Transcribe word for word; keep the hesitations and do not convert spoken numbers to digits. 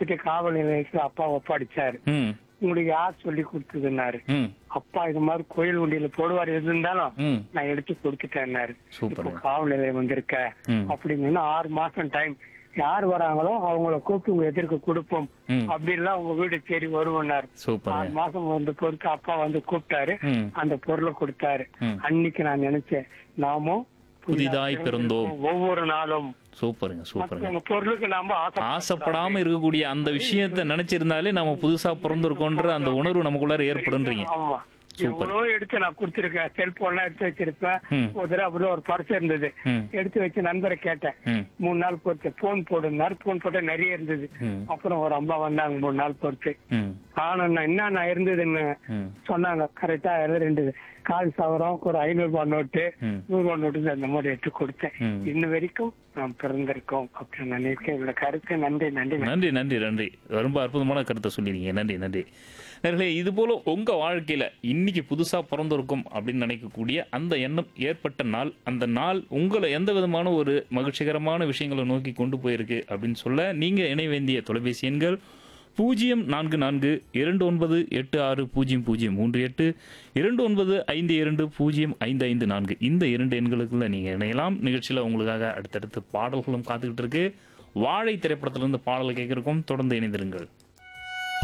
எடுத்துட்டு காவல் நிலையத்துல அப்பா ஒப்படைச்சாரு. ம் உங்களுக்கு யார் சொல்லி கொடுத்ததுன்னாரு. ம் அப்பா இது மாதிரி கோயில் வண்டியில போடுவார் எது இருந்தாலும் ம் நான் எடுத்து கொடுத்துட்டேன்னாரு. இப்போ சூப்பருங்க. காவல் நிலையம் வந்திருக்க ம் அப்படின்னு ஆறு மாசம் டைம், யார் வராங்களோ அவங்கள கூப்பிட்டு உங்க எதிர்க்க கொடுப்போம் ம் அப்படின்லாம் உங்க வீடு தேடி வருவனாரு. ஆறு சூப்பருங்க. மாசம் வந்து பொறுத்து அப்பா வந்து கூப்பிட்டாரு, ம் அந்த பொருளை கொடுத்தாரு. ம் அன்னைக்கு நான் நினைச்சேன், நாமும் புதிதாய் பிறந்தோம். ஒவ்வொரு நாளும் சூப்பருங்க சூப்பருங்க. மத்தவங்க பொருளுக்கு நாம ஆசை ஆசைப்படாம இருக்கக்கூடிய அந்த விஷயத்தை நினைச்சிருந்தாலே நம்ம புதுசா பிறந்திருக்கோன்ற அந்த உணர்வு நமக்குள்ளார ஏற்படுன்றீங்க. ஆமா. எவ்வளவோ எடுத்து நான் கொடுத்திருக்கேன். செல்போன்லாம் எடுத்து வச்சிருப்பேன். ம் ஒரு தடவை அப்படியே ஒரு பர்ஸ் இருந்தது, ம் எடுத்து வச்சு நண்பரை கேட்டேன். ம் மூணு நாள் பொறுத்து போன் போடுனாரு. போன் போட்ட நிறைய இருந்தது. ம் அப்புறம் ஒரு அம்மா வந்தாங்க மூணு நாள் பொறுத்து. ம் ஆனா என்ன இருந்ததுன்னு ம் சொன்னாங்க. கரெக்டா இருந்தது. கால் சவரம், ஒரு ஐநூறு ரூபாய் நோட்டு, ம் நூறு ரூபாய் நோட்டு அந்த மாதிரி எடுத்து கொடுத்தேன். ம். இன்ன வரைக்கும் நாம் பிறந்திருக்கோம் அப்படின்னு நான் நினைக்கிறேன். இவ்வளவு கருத்து. நன்றி நன்றி நன்றி நன்றி நன்றி. ரொம்ப அற்புதமான கருத்தை சொல்லிருக்கீங்க. நன்றி நன்றி. நேர்களே, இது போல உங்க வாழ்க்கையில இன்னைக்கு புதுசா பிறந்திருக்கும் அப்படின்னு நினைக்கக்கூடிய அந்த எண்ணம் ஏற்பட்ட நாள், அந்த நாள் உங்களை எந்த விதமான ஒரு மகிழ்ச்சிகரமான விஷயங்களை நோக்கி கொண்டு போயிருக்கு அப்படின்னு சொல்ல நீங்க இணைய வேண்டிய தொலைபேசி எண்கள் பூஜ்ஜியம் நான்கு நான்கு இரண்டு ஒன்பது எட்டு ஆறு பூஜ்ஜியம் பூஜ்ஜியம் மூன்று எட்டு இரண்டு ஒன்பது ஐந்து இரண்டு பூஜ்ஜியம் ஐந்து ஐந்து நான்கு. இந்த இரண்டு எண்களுக்குள்ள நீங்க இணையலாம். நிகழ்ச்சியில உங்களுக்காக அடுத்தடுத்து பாடல்களும் காத்துக்கிட்டு இருக்கு. வாழை திரைப்படத்திலிருந்து பாடல் கேட்கிறோம். தொடர்ந்து இணைந்திருங்கள்.